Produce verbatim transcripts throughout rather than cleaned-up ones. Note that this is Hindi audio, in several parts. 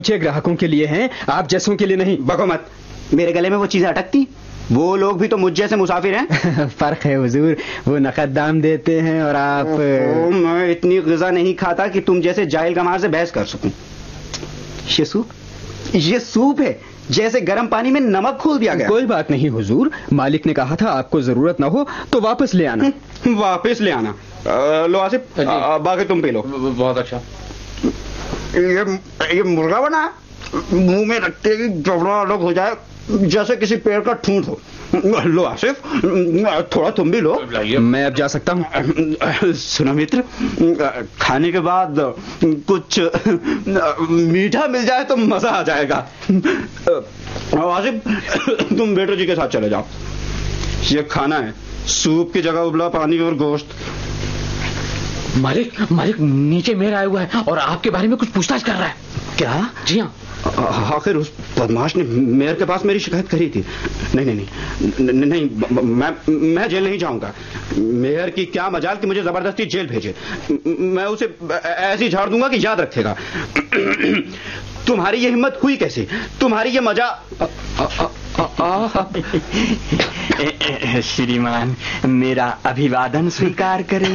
अच्छे ग्राहकों के लिए हैं, आप जैसों के लिए नहीं। बको मत, मेरे गले में वो चीजें अटकती? वो लोग भी तो मुझ जैसे मुसाफिर हैं। फर्क है हुजूर, वो नकद दाम देते हैं और आप। ओ, मैं इतनी ग़िज़ा नहीं खाता कि तुम जैसे जाहिल कमार से बहस कर सकूं। ये सूप ये सूप है जैसे गर्म पानी में नमक घोल दिया गया। कोई बात नहीं हुजूर, मालिक ने कहा था आपको जरूरत ना हो तो वापस ले आना। वापस ले आना। आ, लो आसिफ, बाकी तुम पी लो। बहुत अच्छा। ये ये मुर्गा बना मुंह में रखते ही जबड़ा अलग हो जाए जैसे किसी पेड़ का ठूंठ हो। लो आसिफ, थोड़ा तुम भी लो। मैं अब जा सकता हूँ? सुनो मित्र, खाने के बाद कुछ मीठा मिल जाए तो मजा आ जाएगा। आसिफ, तुम बेटो जी के साथ चले जाओ। ये खाना है, सूप की जगह उबला पानी और गोश्त। मालिक मालिक नीचे मेयर आया हुआ है और आपके बारे में कुछ पूछताछ कर रहा है। क्या? जी हाँ। आखिर उस बदमाश ने मेयर के पास मेरी शिकायत करी थी। नहीं नहीं नहीं नहीं, नहीं मैं मैं जेल नहीं जाऊंगा। मेयर की क्या मजाल कि मुझे जबरदस्ती जेल भेजे। मैं उसे ऐसी झाड़ दूंगा कि याद रखेगा। तुम्हारी ये हिम्मत हुई कैसे? तुम्हारी ये मजा। श्रीमान, मेरा अभिवादन स्वीकार करें।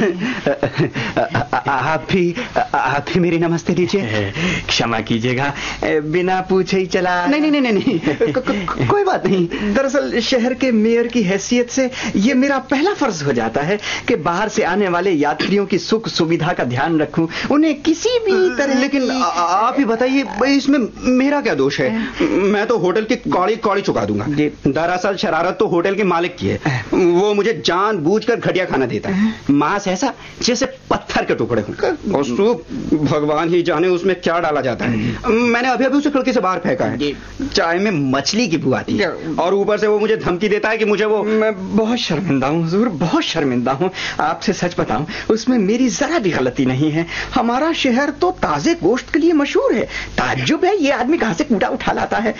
आप भी आप भी मेरी नमस्ते दीजिए। क्षमा कीजिएगा, बिना पूछे ही चला। नहीं नहीं नहीं नहीं, को, को, कोई बात नहीं। दरअसल शहर के मेयर की हैसियत से ये मेरा पहला फर्ज हो जाता है कि बाहर से आने वाले यात्रियों की सुख सुविधा का ध्यान रखूं, उन्हें किसी भी तरह। लेकिन आ, आप ही बताइए, इसमें मेरा क्या दोष है? मैं तो होटल की कौड़ी कौड़ी चुका दूंगा। दरअसल शरारत तो होटल के मालिक की है। वो मुझे जानबूझकर घटिया खाना देता है, मांस ऐसा जैसे पत्थर के टुकड़े हों, और सूप भगवान ही जाने उसमें क्या डाला जाता है। मैंने अभी अभी उसे खिड़की से बाहर फेंका है। चाय में मछली की बू आती है और ऊपर से वो मुझे धमकी देता है कि मुझे वो। मैं बहुत शर्मिंदा हूँ हुजूर, बहुत शर्मिंदा हूँ। आपसे सच बताऊं, उसमें मेरी जरा भी गलती नहीं है। हमारा शहर तो ताजे गोश्त के लिए मशहूर है। ताज्जुब है ये आदमी कहां से कूड़ा उठा लाता है।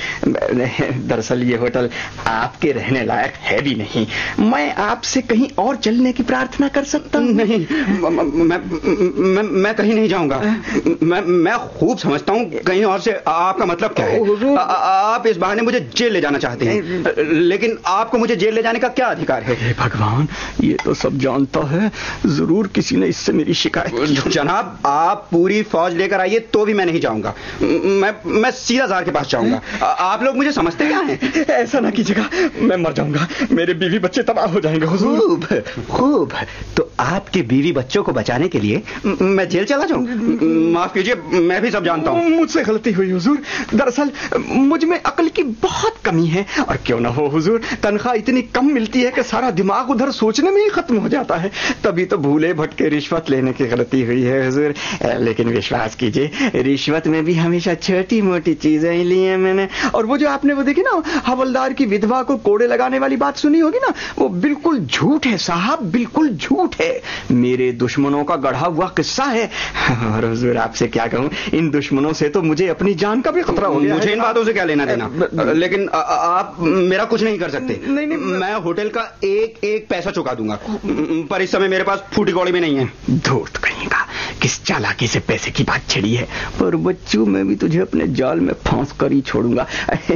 दरअसल ये होटल आपके रहने लायक है भी नहीं। मैं आपसे कहीं और चलने की प्रार्थना कर सकता हूं? नहीं, मैं मैं मैं कहीं नहीं जाऊंगा। मैं मैं खूब समझता हूं कहीं और से आपका मतलब क्या है। आ, आप इस बहाने मुझे जेल ले जाना चाहते हैं, लेकिन आपको मुझे जेल ले जाने का क्या अधिकार है? भगवान, ये तो सब जानता है। जरूर किसी ने इससे मेरी शिकायत। जनाब, आप पूरी फौज लेकर आइए तो भी मैं नहीं जाऊंगा। मैं मैं सीधा जार के पास जाऊंगा। आप लोग मुझे समझते क्या हैं? ऐसा ना कीजिएगा, मैं मर जाऊंगा, मेरे बीवी बच्चे तबाह हो जाएंगे हुजूर। खूब खूब, तो आपके बीवी बच्चों को बचाने के लिए मैं जेल चला जाऊं? माफ कीजिए, मैं भी सब जानता हूं। मुझसे गलती हुई हुजूर। दरअसल मुझ में अक्ल की बहुत कमी है। और क्यों ना हो हुजूर, तनख्वाह इतनी कम मिलती है कि सारा दिमाग उधर सोचने में ही खत्म हो जाता है। तभी तो भूले भटके रिश्वत लेने की गलती हुई है हुजूर। लेकिन विश्वास कीजिए, रिश्वत में भी हमेशा छोटी मोटी चीजें ही ली हैं मैंने। और वो जो आपने वो देखी ना, हवलदार की विधवा को कोड़े लगाने वाली बात सुनी होगी ना, वो बिल्कुल झूठ है साहब, बिल्कुल झूठ है। मेरे दुश्मनों का गढ़ा हुआ किस्सा है। और हुजूर आपसे क्या कहूं, इन दुश्मनों से तो मुझे अपनी जान का भी खतरा हो गया। मुझे इन बातों से क्या लेना देना, लेकिन आ, आप मेरा कुछ नहीं कर सकते। नहीं नहीं, मैं होटल का एक एक पैसा चुका दूंगा, पर इस समय मेरे पास फूटी कौड़ी में नहीं है। धूर्त कहीं का, किस चालाकी से पैसे की बात छिड़ी है। पर बच्चों, मैं भी तुझे अपने जाल में फांस कर ही छोड़ूंगा।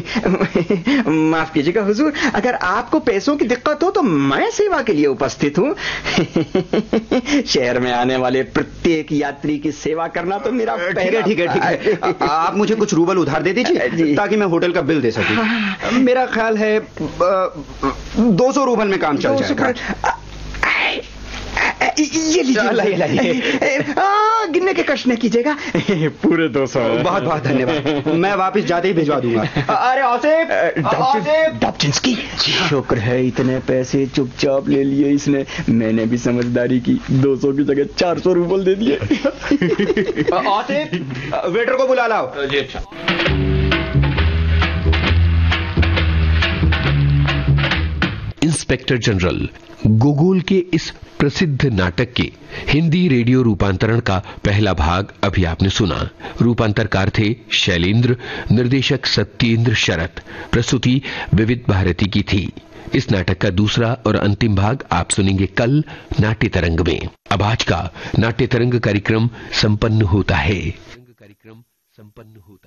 माफ कीजिएगा हुजूर, अगर आपको पैसों की दिक्कत हो तो मैं सेवा के लिए उपस्थित हूँ। शहर में आने वाले प्रत्येक यात्री की सेवा करना तो मेरा। ठीक है ठीक है ठीक है, आप मुझे कुछ रूबल उधार दे दीजिए ताकि मैं होटल का बिल दे सकूं। मेरा ख्याल है दो सौ रूबल में काम चल जाएगा। ये लीजिए, गिनने के कष्ट नहीं कीजिएगा। पूरे दो सौ। बहुत बहुत धन्यवाद, मैं वापस जाते ही भिजवा दूंगा। अरे आसिफ, डॉब्जिंस्की, शुक्र है इतने पैसे चुपचाप ले लिए इसने। मैंने भी समझदारी की, दो सौ की जगह चार सौ रूबल दे दिए। आसिफ, वेटर को बुला लाओ। जी अच्छा। इंस्पेक्टर जनरल गोगोल के इस प्रसिद्ध नाटक के हिंदी रेडियो रूपांतरण का पहला भाग अभी आपने सुना। रूपांतरकार थे शैलेंद्र, निर्देशक सत्येंद्र शरत, प्रस्तुति विविध भारती की थी। इस नाटक का दूसरा और अंतिम भाग आप सुनेंगे कल नाट्य तरंग में। अब आज का नाट्य तरंग कार्यक्रम संपन्न होता है। कार्यक्रम संपन्न होता